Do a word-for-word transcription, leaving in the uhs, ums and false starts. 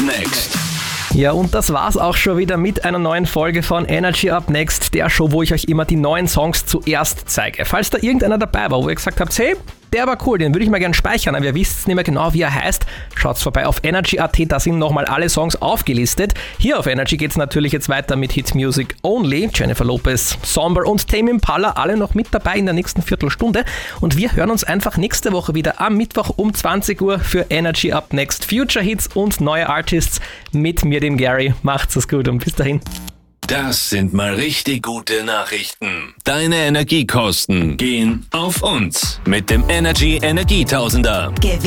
Next. Ja, und das war's auch schon wieder mit einer neuen Folge von Energy Up Next, der Show, wo ich euch immer die neuen Songs zuerst zeige. Falls da irgendeiner dabei war, wo ihr gesagt habt, hey, der war cool, den würde ich mal gerne speichern, aber ihr wisst nicht mehr genau, wie er heißt, schaut's vorbei auf energy punkt at, da sind nochmal alle Songs aufgelistet. Hier auf Energy geht's natürlich jetzt weiter mit Hit Music Only, Jennifer Lopez, Somber und Tame Impala, alle noch mit dabei in der nächsten Viertelstunde. Und wir hören uns einfach nächste Woche wieder am Mittwoch um zwanzig Uhr für Energy Up Next, Future Hits und neue Artists mit mir, dem Gary. Macht's es gut und bis dahin. Das sind mal richtig gute Nachrichten. Deine Energiekosten gehen auf uns mit dem Energy Energietausender.